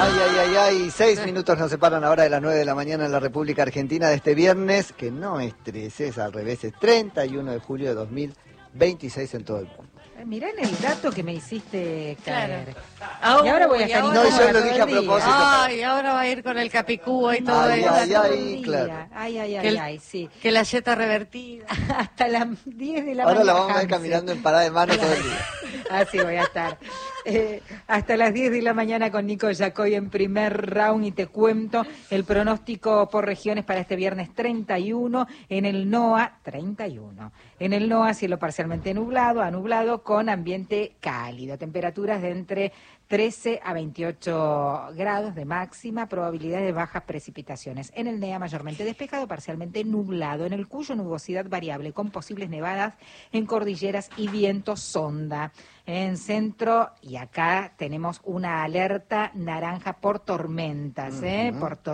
Ay, 6 minutos nos separan ahora de las 9 de la mañana en la República Argentina de este viernes, que no es 13, es al revés, es 31 de julio de 2026 en todo el mundo. Mirá en el dato que me hiciste caer. Claro. Y ahora voy a estar No, yo lo dije a propósito. Ay, ahora va a ir con el capicúa y todo eso. Claro. Ay, sí. Que la yeta revertida. Hasta las 10 de la Ahora mañana. la vamos a ver caminando en parada de mano todo el día. Así voy a estar. Hasta las 10 de la mañana con Nico Yacoy en primer round y te cuento el pronóstico por regiones para este viernes 31 en el NOA 31. En el NOA cielo parcialmente nublado a nublado con ambiente cálido, temperaturas de entre 13 a 28 grados de máxima, probabilidad de bajas precipitaciones. En el NEA mayormente despejado, parcialmente nublado. En el Cuyo nubosidad variable con posibles nevadas en cordilleras y viento sonda. En centro, y acá tenemos una alerta naranja por tormentas, por tormentas.